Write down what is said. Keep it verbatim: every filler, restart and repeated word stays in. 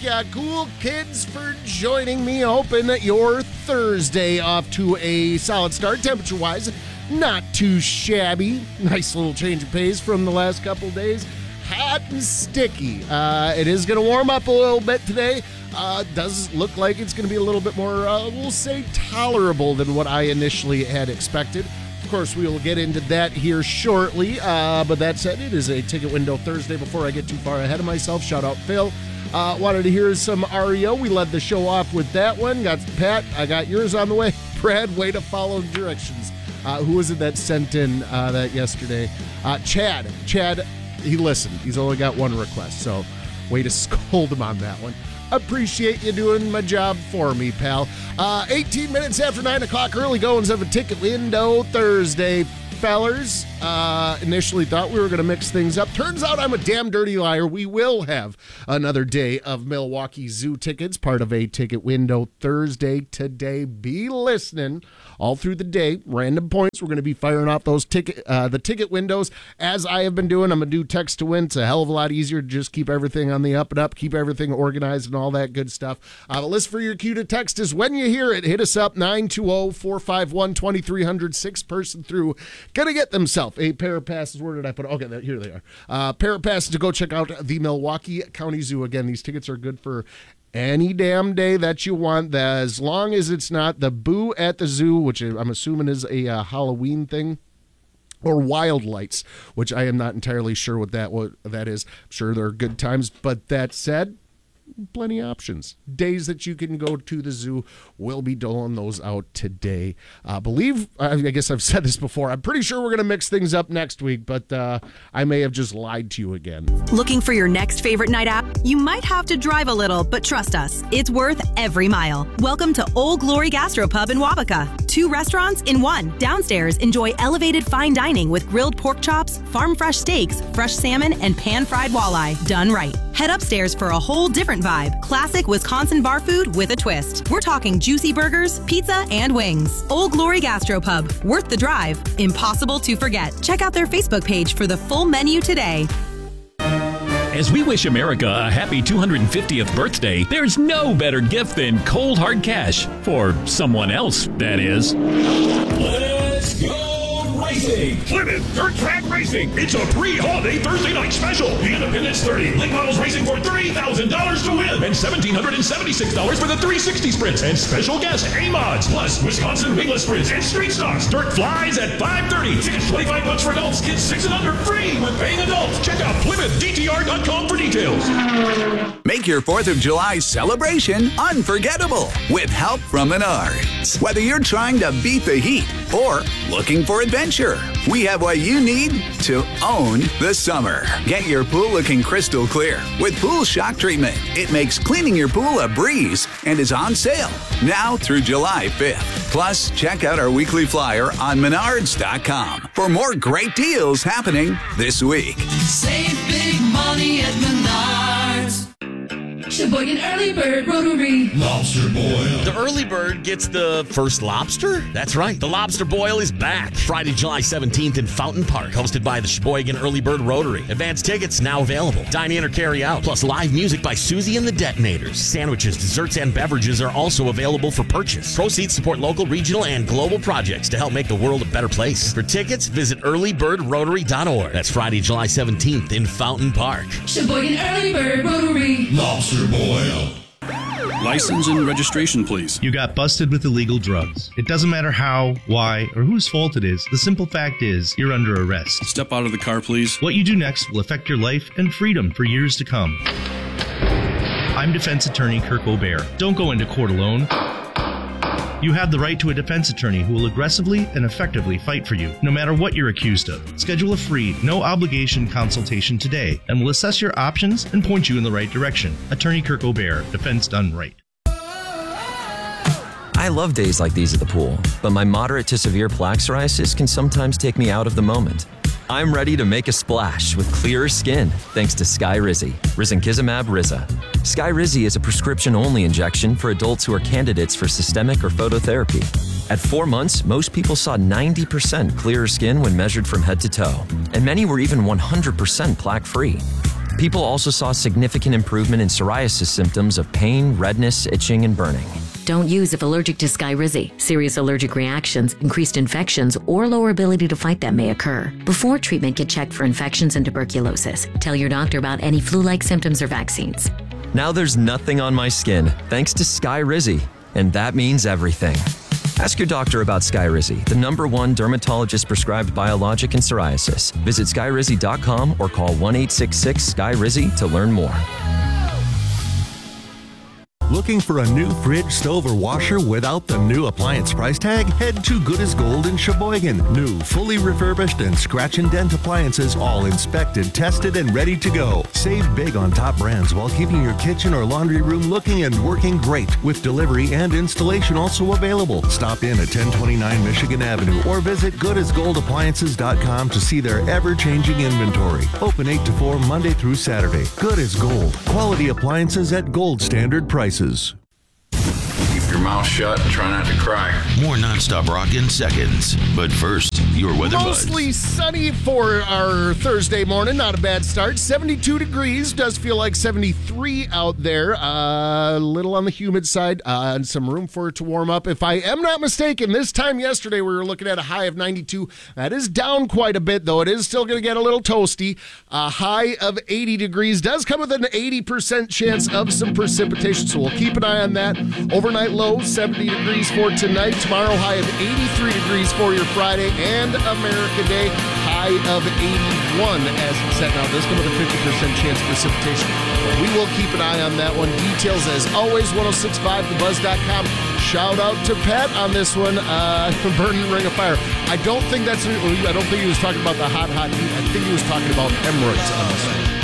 ya, cool kids, for joining me. Hoping that your Thursday off to a solid start, temperature-wise, not too shabby. Nice little change of pace from the last couple of days. Hot and sticky. Uh, it is going to warm up a little bit today. Uh, does look like it's going to be a little bit more, uh, we'll say, tolerable than what I initially had expected. Of course, we will get into that here shortly. Uh, but that said, it is a Ticket Window Thursday. Before I get too far ahead of myself, shout out Phil. Uh, wanted to hear some R E O. We led the show off with that one. Got Pat. I got yours on the way. Brad, way to follow directions. Uh, who was it that sent in uh, that yesterday? Uh, Chad. Chad, he listened. He's only got one request, so way to scold him on that one. Appreciate you doing my job for me, pal. Uh, eighteen minutes after nine o'clock, early goings of a Ticket Window Thursday, fellers. Uh, initially thought we were going to mix things up. Turns out I'm a damn dirty liar. We will have another day of Milwaukee Zoo tickets, part of a Ticket Window Thursday today. Be listening all through the day. Random points. We're going to be firing off those ticket, uh, the ticket windows as I have been doing. I'm going to do text to win. It's a hell of a lot easier to just keep everything on the up and up, keep everything organized and all that good stuff. Uh, the list for your cue to text is when you hear it. Hit us up, nine two zero, four five one, two three zero zero, six person through. Going to get themselves a pair of passes. Where did I put it? Okay, here they are. Uh, pair of passes to go check out the Milwaukee County Zoo. Again, these tickets are good for any damn day that you want, as long as it's not the Boo at the Zoo, which I'm assuming is a uh, Halloween thing, or Wild Lights, which I am not entirely sure what that what that is. I'm sure there are good times, but that said, plenty of options. Days that you can go to the zoo, we'll be doling those out today. I uh, believe, I guess I've said this before, I'm pretty sure we're going to mix things up next week, but uh, I may have just lied to you again. Looking for your next favorite night out? You might have to drive a little, but trust us, it's worth every mile. Welcome to Old Glory Gastropub in Wabaka. Two restaurants in one. Downstairs, enjoy elevated fine dining with grilled pork chops, farm fresh steaks, fresh salmon, and pan-fried walleye, done right. Head upstairs for a whole different vibe. Classic Wisconsin bar food with a twist. We're talking juicy burgers, pizza, and wings. Old Glory Gastropub. Worth the drive. Impossible to forget. Check out their Facebook page for the full menu today. As we wish America a happy two hundred fiftieth birthday, there's no better gift than cold hard cash. For someone else, that is. Let's go racing! Plymouth Dirt Track Racing! It's a pre-holiday Thursday night special! The Independence thirty late models racing for three thousand dollars to win, and one thousand seven hundred seventy-six dollars for the three sixty sprints, and special guest A-Mods, plus Wisconsin wingless sprints and street stocks. Dirt flies at five thirty. Tickets twenty-five bucks for adults, kids six and under free with paying adults. Check out Plymouth D T R dot com for details. Make your fourth of July celebration unforgettable with help from Menards. Whether you're trying to beat the heat or looking for adventure, we have what you need to own the summer. Get your pool looking crystal clear with Pool Shock Treatment. It makes cleaning your pool a breeze and is on sale now through July fifth. Plus, check out our weekly flyer on menards dot com for more great deals happening this week. Save big money at Menards. Sheboygan Early Bird Rotary. Lobster boil. The Early Bird gets the first lobster? That's right. The Lobster Boil is back. Friday, July seventeenth in Fountain Park. Hosted by the Sheboygan Early Bird Rotary. Advanced tickets now available. Dine in or carry out. Plus live music by Susie and the Detonators. Sandwiches, desserts, and beverages are also available for purchase. Proceeds support local, regional, and global projects to help make the world a better place. For tickets, visit early bird rotary dot org. That's Friday, July seventeenth in Fountain Park. Sheboygan Early Bird Rotary. Lobster boil. License and registration, please. You got busted with illegal drugs. It doesn't matter how, why, or whose fault it is. The simple fact is, you're under arrest. Step out of the car, please. What you do next will affect your life and freedom for years to come. I'm defense attorney Kirk O'Bear. Don't go into court alone. You have the right to a defense attorney who will aggressively and effectively fight for you, no matter what you're accused of. Schedule a free, no-obligation consultation today, and we'll assess your options and point you in the right direction. Attorney Kirk O'Bear, defense done right. I love days like these at the pool, but my moderate to severe plaque psoriasis can sometimes take me out of the moment. I'm ready to make a splash with clearer skin thanks to Skyrizi, risankizumab Riza. Skyrizi is a prescription-only injection for adults who are candidates for systemic or phototherapy. At four months, most people saw ninety percent clearer skin when measured from head to toe, and many were even one hundred percent plaque-free. People also saw significant improvement in psoriasis symptoms of pain, redness, itching, and burning. Don't use if allergic to Skyrizi. Serious allergic reactions, increased infections, or lower ability to fight them may occur. Before treatment, get checked for infections and tuberculosis. Tell your doctor about any flu-like symptoms or vaccines. Now there's nothing on my skin, thanks to Skyrizi, and that means everything. Ask your doctor about Skyrizi, the number one dermatologist-prescribed biologic in psoriasis. Visit skyrizi dot com or call one eight six six Skyrizi to learn more. Looking for a new fridge, stove, or washer without the new appliance price tag? Head to Good as Gold in Sheboygan. New, fully refurbished, and scratch and dent appliances, all inspected, tested, and ready to go. Save big on top brands while keeping your kitchen or laundry room looking and working great, with delivery and installation also available. Stop in at ten twenty-nine Michigan Avenue or visit good as gold appliances dot com to see their ever-changing inventory. Open eight to four Monday through Saturday. Good as Gold. Quality appliances at gold standard prices. Keep your mouth shut and try not to cry. More nonstop rock in seconds. But first, your weather buzz. Mostly sunny for our Thursday morning. Not a bad start. seventy-two degrees. Does feel like seventy-three out there. A uh, little on the humid side. Uh, and some room for it to warm up. If I am not mistaken, this time yesterday we were looking at a high of ninety-two. That is down quite a bit, though. It is still going to get a little toasty. A high of eighty degrees. Does come with an eighty percent chance of some precipitation, so we'll keep an eye on that. Overnight low, seventy degrees for tonight. Tomorrow, high of eighty-three degrees for your Friday. And America Day, high of eighty-one as it's set now. This come with a fifty percent chance of precipitation. We will keep an eye on that one. Details, as always, ten sixty-five the buzz dot com. Shout out to Pat on this one. Uh, Burning Ring of Fire. I don't think that's. I don't think he was talking about the hot, hot heat. I think he was talking about hemorrhoids on this one.